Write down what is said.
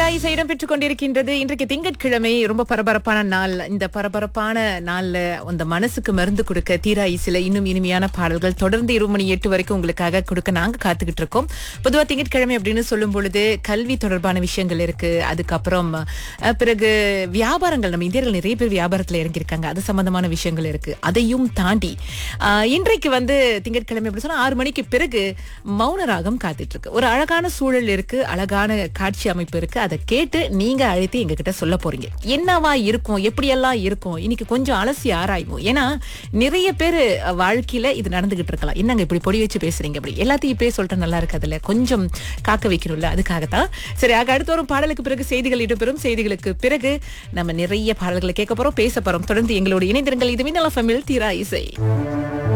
தீராயிசை இடம் பெற்றுக் கொண்டிருக்கின்றது. இன்றைக்கு திங்கட்கிழமை, ரொம்ப பரபரப்பான நாள். இந்த பரபரப்பான நாள்ல அந்த மனசுக்கு மருந்து கொடுக்க தீராயிசில இன்னும் இனிமையான பாடல்கள் தொடர்ந்து 2 மணி 8 வரைக்கும் உங்களுக்காக கொடுக்க நாங்க காத்துக்கிட்டு இருக்கோம். பொதுவா திங்கட்கிழமை அப்படின்னு சொல்லும் பொழுது கல்வி தொடர்பான விஷயங்கள் இருக்கு. அதுக்கப்புறம் பிறகு வியாபாரங்கள், நம்ம இந்தியர்கள் நிறைய பேர் வியாபாரத்துல இறங்கியிருக்காங்க, அது சம்பந்தமான விஷயங்கள் இருக்கு. அதையும் தாண்டி இன்றைக்கு திங்கட்கிழமை எப்படி சொன்னா 6 மணிக்கு பிறகு மௌன ராகம் காத்துட்டு இருக்கு. ஒரு அழகான சூழல் இருக்கு, அழகான காட்சி அமைப்பு இருக்கு. அதை கேட்டு நீங்க அழைத்து எங்க கிட்ட சொல்ல போறீங்க. என்னவா இருக்கும், எப்படியெல்லாம் இருக்கும், இன்னைக்கு கொஞ்சம் அலசி ஆராய்வோம். ஏன்னா நிறைய பேர் வாழ்க்கையில இது நடந்துகிட்டு இருக்கலாம். என்னங்க இப்படி பொடி வச்சு பேசுறீங்க, அப்படி எல்லாத்தையும் இப்பயே சொல்லிட்டு நல்லா இருக்கு, அதுல கொஞ்சம் காக்க வைக்கணும்ல, அதுக்காகத்தான். சரி, அடுத்த ஒரு பாடலுக்கு பிறகு செய்திகள் இடம்பெறும். செய்திகளுக்கு பிறகு நம்ம நிறைய பாடல்களை கேட்க போறோம், பேச போறோம். தொடர்ந்து எங்களோட இணைந்திருங்கள். இது மின்னல் எஃப்எம் தீரா இசை.